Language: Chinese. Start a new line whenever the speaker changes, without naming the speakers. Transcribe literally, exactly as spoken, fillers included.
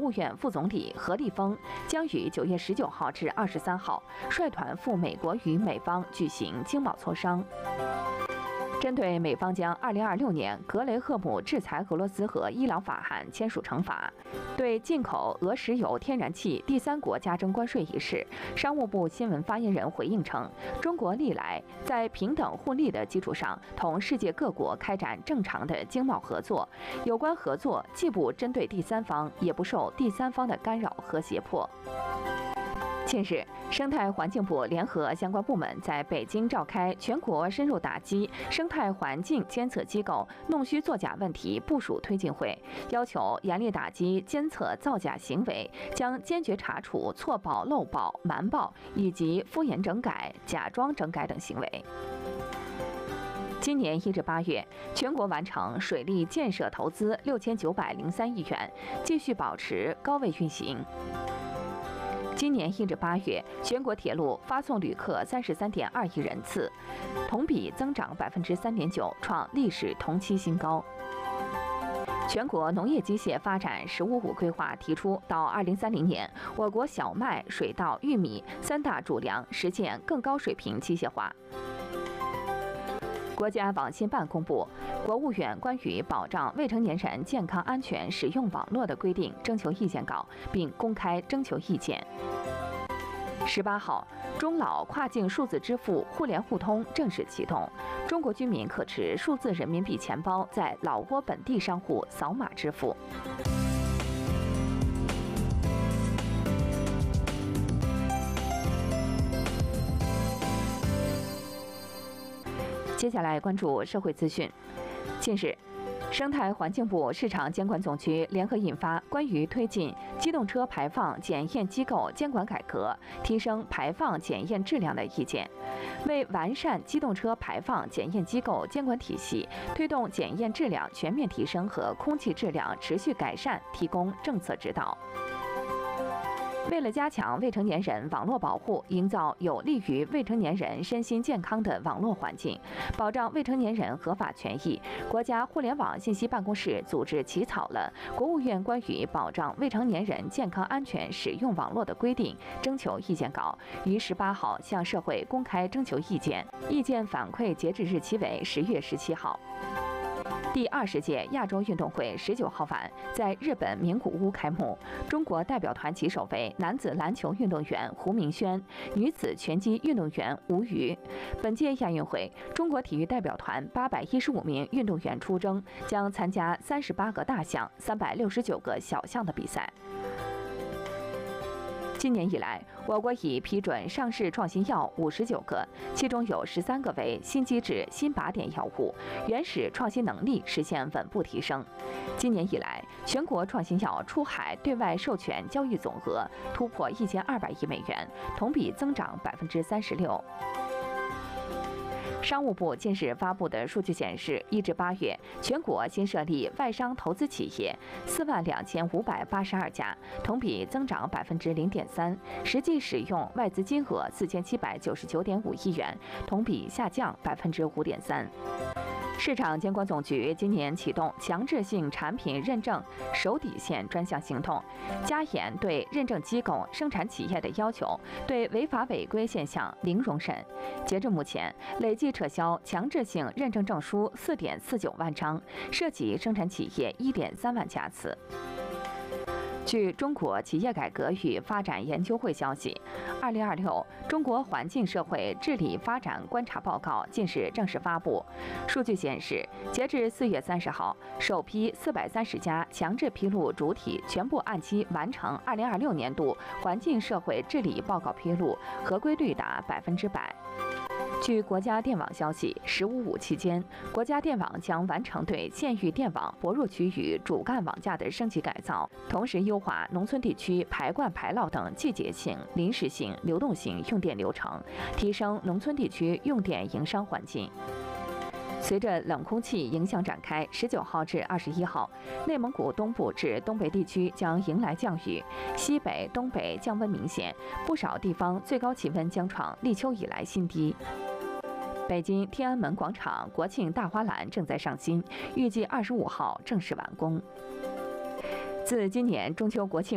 务院副总理何立峰将于九月十九号至二十三号率团赴美国与美方举行经贸磋商。针对美方将二零二六年格雷厄姆制裁俄罗斯和伊朗法案签署惩罚，对进口俄石油天然气第三国加征关税一事，商务部新闻发言人回应称，中国历来在平等互利的基础上，同世界各国开展正常的经贸合作，有关合作既不针对第三方，也不受第三方的干扰和胁迫。近日，生态环境部联合相关部门在北京召开全国深入打击生态环境监测机构弄虚作假问题部署推进会，要求严厉打击监测造假行为，将坚决查处错报、漏报、瞒报以及敷衍整改、假装整改等行为。今年一至八月，全国完成水利建设投资六千九百零三亿元，继续保持高位运行。今年一至八月，全国铁路发送旅客三十三点二亿人次，同比增长百分之三点九，创历史同期新高。全国农业机械发展“十五五”规划提出，到二零三零年，我国小麦、水稻、玉米三大主粮实现更高水平机械化。国家网信办公布国务院关于保障未成年人健康安全使用网络的规定征求意见稿，并公开征求意见。十八号，中老跨境数字支付互联互通正式启动，中国居民可持数字人民币钱包在老挝本地商户扫码支付。接下来关注社会资讯。近日，生态环境部市场监管总局联合印发关于推进机动车排放检验机构监管改革、提升排放检验质量的意见，为完善机动车排放检验机构监管体系，推动检验质量全面提升和空气质量持续改善提供政策指导。为了加强未成年人网络保护，营造有利于未成年人身心健康的网络环境，保障未成年人合法权益，国家互联网信息办公室组织起草了国务院关于保障未成年人健康安全使用网络的规定征求意见稿，于十八号向社会公开征求意见，意见反馈截止日期为十月十七号。第二十届亚洲运动会十九号晚在日本名古屋开幕，中国代表团旗手为男子篮球运动员胡明轩，女子拳击运动员吴瑜。本届亚运会，中国体育代表团八百一十五名运动员出征，将参加三十八个大项、三百六十九个小项的比赛。今年以来，我国已批准上市创新药五十九个，其中有十三个为新机制新靶点药物，原始创新能力实现稳步提升。今年以来，全国创新药出海对外授权交易总额突破一千二百亿美元，同比增长百分之三十六。商务部近日发布的数据显示，一至八月，全国新设立外商投资企业四万两千五百八十二家，同比增长百分之零点三，实际使用外资金额四千七百九十九点五亿元，同比下降百分之五点三。市场监管总局今年启动强制性产品认证守底线专项行动，加严对认证机构、生产企业的要求，对违法违规现象零容忍。截至目前，累计撤销强制性认证证书四点四九万张，涉及生产企业一点三万家次。据中国企业改革与发展研究会消息，二零二六中国环境社会治理发展观察报告近日正式发布。数据显示，截至四月三十号，首批四百三十家强制披露主体全部按期完成二零二六年度环境社会治理报告披露，合规率达百分之百。据国家电网消息，十五五期间，国家电网将完成对县域电网薄弱区域主干网架的升级改造，同时优化农村地区排灌排涝等季节性、临时性、流动性用电流程，提升农村地区用电营商环境。随着冷空气影响展开，十九号至二十一号，内蒙古东部至东北地区将迎来降雨，西北、东北降温明显，不少地方最高气温将创立秋以来新低。北京天安门广场国庆大花篮正在上新，预计二十五号正式完工。自今年中秋国庆